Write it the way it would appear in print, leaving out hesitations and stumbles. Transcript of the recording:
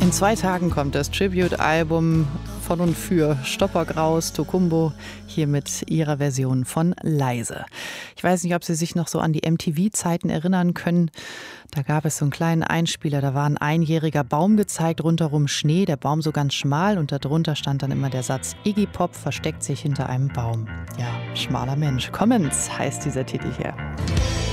In 2 Tagen kommt das Tribute-Album von und für Stoppergraus, Tokumbo, hier mit ihrer Version von Leise. Ich weiß nicht, ob Sie sich noch so an die MTV-Zeiten erinnern können. Da gab es so einen kleinen Einspieler, da war ein einjähriger Baum gezeigt, rundherum Schnee, der Baum so ganz schmal und darunter stand dann immer der Satz: Iggy Pop versteckt sich hinter einem Baum. Ja, schmaler Mensch. Comments heißt dieser Titel hier.